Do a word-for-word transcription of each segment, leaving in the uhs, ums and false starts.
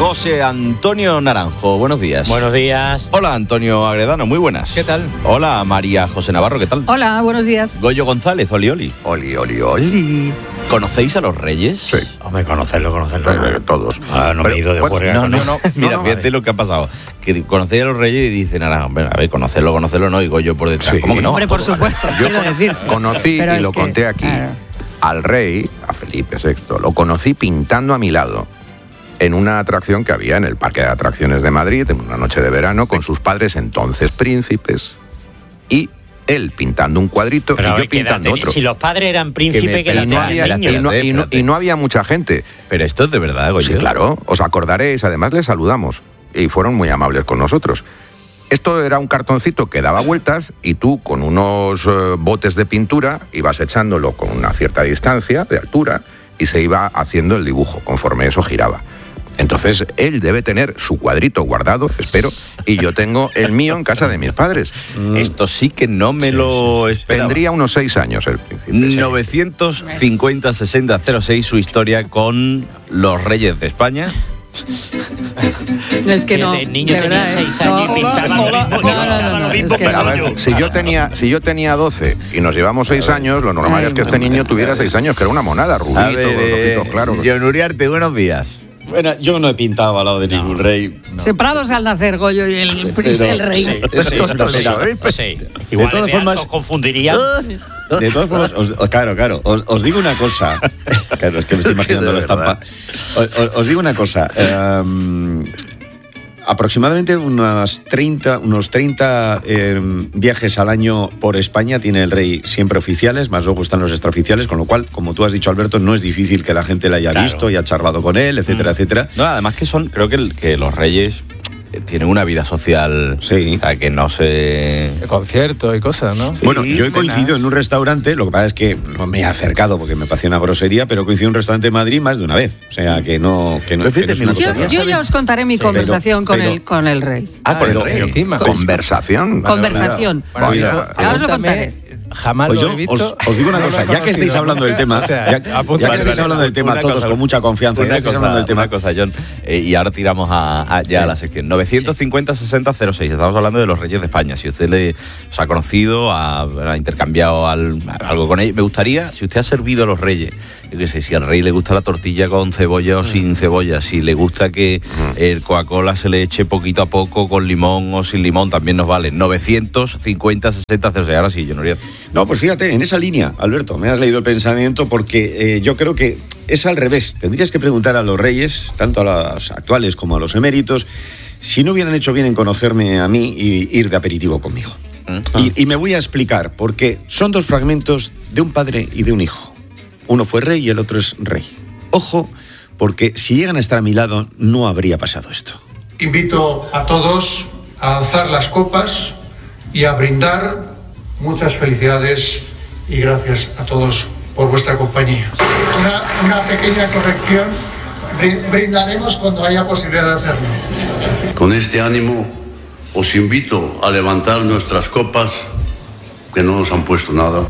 José Antonio Naranjo. Buenos días. Buenos días. Hola, Antonio Agredano, muy buenas. ¿Qué tal? Hola, María José Navarro, ¿qué tal? Hola, buenos días. Goyo González, oli, oli. Oli, oli, oli. ¿Conocéis a los Reyes? Sí. Hombre, conocerlo, conocerlo. Eh, todos. Ah, no me he ido de juerga. No, con no, él. no. Mira, no, fíjate lo que ha pasado. Que conocéis a los Reyes y dicen, ahora, hombre, a ver, conocerlo, conocerlo, no, y Goyo por detrás. Sí. ¿Cómo que no? Hombre, por supuesto, Yo quiero decir. Conocí, Pero y es lo que, conté aquí, claro. al rey, a Felipe sexto, lo conocí pintando a mi lado en una atracción que había en el Parque de Atracciones de Madrid, en una noche de verano, con sus padres entonces príncipes, y él pintando un cuadrito Pero y a yo ver, ¿qué edad pintando tenía? otro. Si los padres eran príncipes, que me- la Y no, Espérate, había, espérate, y, no, y no- espérate. y no había mucha gente. Pero esto es de verdad, Goyo. Sí, claro, os acordaréis, además les saludamos y fueron muy amables con nosotros. Esto era un cartoncito que daba vueltas y tú con unos eh, botes de pintura ibas echándolo con una cierta distancia de altura y se iba haciendo el dibujo conforme eso giraba. Entonces él debe tener su cuadrito guardado, espero, y yo tengo el mío en casa de mis padres. Esto sí que no me Sí, lo sí, sí. esperaba. Tendría unos seis años el príncipe. novecientos cincuenta sesenta cero seis, su historia con los Reyes de España. No, es que no. El niño de tenía verdad, ¿eh? seis años No, y pintaba hola, lo mismo. hola. No, no, no, no, Lo es mismo, que Pero a no. ver, si yo tenía, si yo tenía doce y nos llevamos seis años, lo normal Ay, es que este madre. niño tuviera seis años, que era una monada, rubito, A ver, con los eh, ojitos claros. John Uriarte, buenos días. Bueno, yo no he pintado al lado de ningún rey. Separados al nacer, Goyo y el, Pero- el rey. Sí, Eso sí, es una sí, pena. sí. Igual todas de formas- alto confundirían. De todas formas, os- os- claro, claro, os, os digo una cosa. Claro, es que me estoy imaginando la De estampa. Os, os- os digo una cosa. em, aproximadamente unas treinta, unos treinta em, viajes al año por España tiene el rey, siempre oficiales, más luego están los extraoficiales, con lo cual, como tú has dicho, Alberto, no es difícil que la gente le haya Claro. visto y ha charlado con él, etcétera, etcétera. No, además que son, creo que, el- que los Reyes eh, tienen una vida social. Sí. O sea, que no se. Conciertos y cosas, ¿no? Bueno, Sí, yo he cenas. coincidido en un restaurante, lo que pasa es que no me he acercado porque me parecía una grosería, pero coincido en un restaurante en Madrid más de una vez. O sea, que no, que no, Pero fíjate, que no es me una Yo, cosa gustaría yo mía. ya os contaré mi Sí, conversación pero- con, pero- el, con el rey. Ah, con el Pero- Rey. pero ¿quién más? Conversación. Conversación. Bueno, Mira, yo- ahora os lo pregúntame, contaré. Jamás Pues lo yo he visto. os, os digo una no lo cosa, he ya que estáis conocido hablando del nunca, tema, o sea, ya, ya que apúntame. estáis hablando del tema Una todos cosa, con mucha confianza, ya Una que estáis cosa, hablando del tema. una cosa, John, eh, y ahora tiramos a, a- ya a la sección. novecientos cincuenta sesenta cero seis, estamos hablando de los Reyes de España. Si usted le, os ha conocido, ha, ha intercambiado al- algo con ellos, me gustaría, si usted ha servido a los Reyes, yo qué sé, si al Rey le gusta la tortilla con cebolla o sin cebolla, si le gusta que el Coca-Cola se le eche poquito a poco con limón o sin limón, también nos vale. novecientos cincuenta sesenta cero seis, ahora sí, John Uriarte. No, pues fíjate, en esa línea, Alberto, me has leído el pensamiento porque eh, yo creo que es al revés. Tendrías que preguntar a los reyes, tanto a los actuales como a los eméritos, si no hubieran hecho bien en conocerme a mí y ir de aperitivo conmigo. Y, y me voy a explicar, porque son dos fragmentos de un padre y de un hijo. Uno fue rey y el otro es rey. Ojo, porque si llegan a estar a mi lado, no habría pasado esto. Invito a todos a alzar las copas y a brindar. Muchas felicidades y gracias a todos por vuestra compañía. Una, una pequeña corrección. Brin- Brindaremos cuando haya posibilidad de hacerlo. Con este ánimo os invito a levantar nuestras copas, que no nos han puesto nada.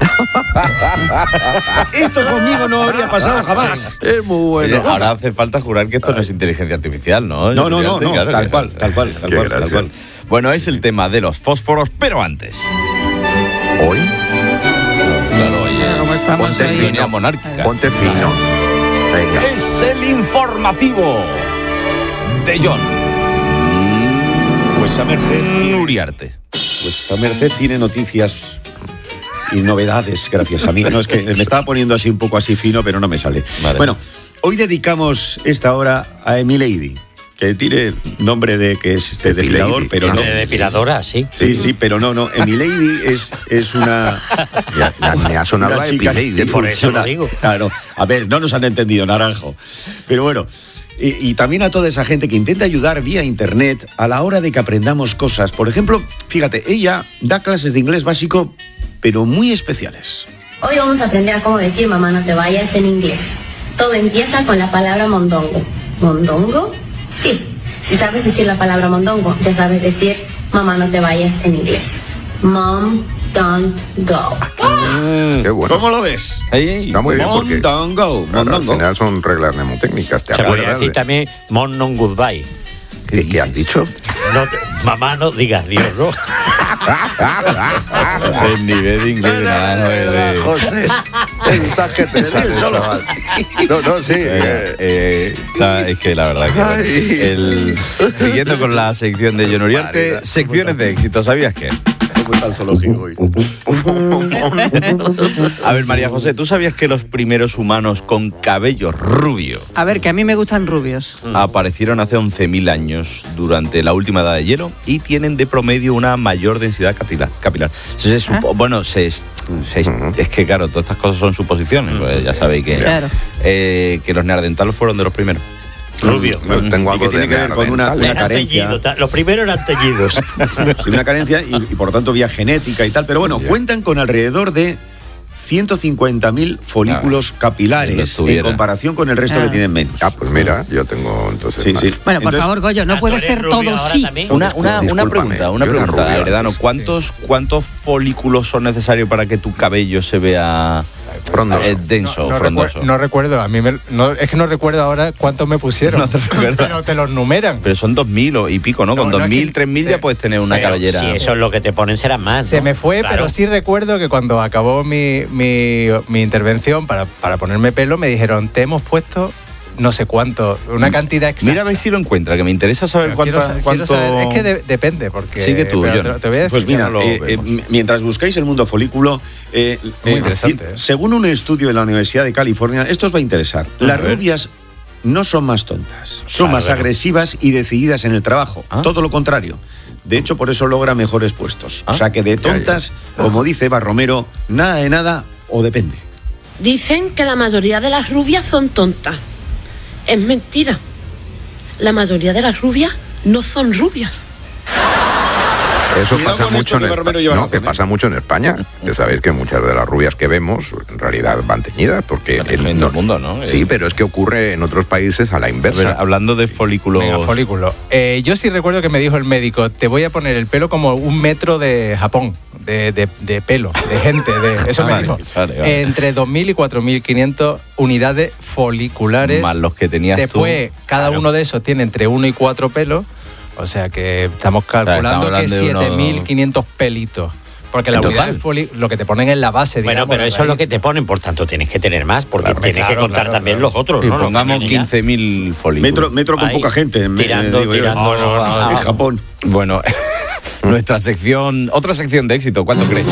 Esto conmigo no habría pasado jamás. Es muy Oye, ahora hace falta jurar que esto no es inteligencia artificial, ¿no? No, no, no, Uriarte, no, claro tal que- cual, tal cual, tal Qué cual, tal gracia. cual. Bueno, es el tema de los fósforos, pero antes. Hoy, Claro, oye, ¿Cómo estamos ponte ahí? sintonía fino. monárquica. Ponte fino. Venga. Es el informativo de John Pues a merced tiene, Uriarte. pues a merced tiene noticias y novedades, gracias a mí. No, es que me estaba poniendo así un poco así fino, pero no me sale. Vale. Bueno, hoy dedicamos esta hora a Emilady, que tiene nombre de que es de Emilady, depilador, pero no. De depiladora, sí. Sí, sí, pero no, no. Emilady es, es una. Ya, ya me ha sonado una a chica Epilady. que Por eso lo funciona- digo. Claro, a ver, no nos han entendido, Naranjo. Pero bueno, y, y también a toda esa gente que intenta ayudar vía internet a la hora de que aprendamos cosas. Por ejemplo, fíjate, ella da clases de inglés básico, pero muy especiales. Hoy vamos a aprender a cómo decir mamá no te vayas en inglés. Todo empieza con la palabra mondongo. ¿Mondongo? Sí. Si sabes decir la palabra mondongo, ya sabes decir mamá no te vayas en inglés. Mom, don't go. Qué bueno. ¿Cómo lo ves? Ahí, Está muy bien porque Mondongo, claro, al mondongo. final son reglas mnemotécnicas. Te Se podría acuerdas decir de- también Mon non goodbye. ¿Qué, qué has dicho? No te- mamá, no digas Dios, ¿no? el nivel de inglés de nada, de- José, estás que te sale, chaval. No, no, sí. Eh, eh, está- es que la verdad que Ay. el, siguiendo con la sección de John Uriarte, secciones de éxito, ¿sabías qué? Muy tal zoológico hoy. A ver, María José, ¿tú sabías que los primeros humanos con cabello rubio A ver, que a mí me gustan rubios. aparecieron hace once mil años durante la última edad de hielo y tienen de promedio una mayor densidad capila- capilar? Se supo- bueno, se, se- es que claro, todas estas cosas son suposiciones, pues ya sabéis que, Claro. eh, que los neandertales fueron de los primeros. Rubio. Yo tengo Y algo que tiene de que ver con una, neandertal. una Eran carencia. teñidos, ta- los primeros eran teñidos. Sí, una carencia y, y por tanto vía genética y tal. Pero bueno, Ya. cuentan con alrededor de ciento cincuenta mil folículos Ah, si capilares lo en tuviera. comparación con el resto Ah. que tienen menos. Ah, pues mira, yo tengo entonces. Sí, más. sí. Bueno, por Entonces, favor, Goyo, no Ah, puede ¿tú eres ser rubio todo ahora sí. también? Una, una, una Discúlpame, pregunta, una yo era pregunta, rubio Heredano. antes, ¿Cuántos, ¿Cuántos folículos son necesarios para que tu cabello se vea Frondoso. eh, denso, No, frondoso? recuer- no recuerdo, a mí me- no, es que no recuerdo ahora cuántos me pusieron. No te recuerdas. Pero te los numeran. Pero son dos mil o- y pico, ¿no? No, Con no, dos es mil, que- tres mil sí. ya puedes tener una Pero cabellera. Si eso es lo que te ponen, será más. Se ¿no? me fue, Claro. pero sí recuerdo que cuando acabó mi, mi, mi intervención para, para ponerme pelo, me dijeron, te hemos puesto no sé cuánto, una cantidad exacta. Mira a ver si lo encuentra, que me interesa saber Pero quiero cuánta, sa- quiero cuánto... saber- es que de- depende, porque... Sigue tú, pero John. te, te voy a decir Pues que mira, no lo eh, eh, vemos. m- mientras buscáis el mundo folículo, eh, Muy eh, interesante, ci- ¿eh? según un estudio de la Universidad de California, esto os va a interesar. Las ver. rubias no son más tontas, son Claro, más claro. agresivas y decididas en el trabajo. Ah. Todo lo contrario. De hecho, por eso logra mejores puestos. Ah. O sea que de tontas, como dice Eva Romero, nada de nada o depende. Dicen que la mayoría de las rubias son tontas. Es mentira. La mayoría de las rubias no son rubias. Eso Cuidado pasa con mucho esto, en que España. Romero lleva No, razón, que ¿eh? pasa mucho en España. Que sabéis que muchas de las rubias que vemos en realidad van teñidas porque Pero eso en todo el mundo, ¿no? Sí, Eh, pero es que ocurre en otros países a la a ver, inversa. hablando de folículos... Venga, folículo. Eh, yo sí recuerdo que me dijo el médico, te voy a poner el pelo como un metro de Japón, de, de- de pelo, de gente, de eso Ah, me vale, dijo. vale, vale. Entre dos mil y cuatro mil quinientas unidades foliculares. Más los que tenías Después, tú. cada Claro. uno de esos tiene entre uno y cuatro pelos, o sea que estamos sea, calculando estamos que hablando de siete mil quinientos pelitos. Porque la ¿En unidad total? de foli- lo que te ponen en la base, Bueno, digamos, pero la eso es lo raíz. que te ponen, por tanto tienes que tener más, porque Claro, tienes que claro, contar claro, también claro. los otros. Y ¿no? Los pongamos que tenía. quince mil folículos. Metro, metro con Ahí, poca gente. me- tirando, digo yo. tirando. No, no, no, a- en Japón. Bueno, nuestra sección, otra sección de éxito, ¿cuánto crees?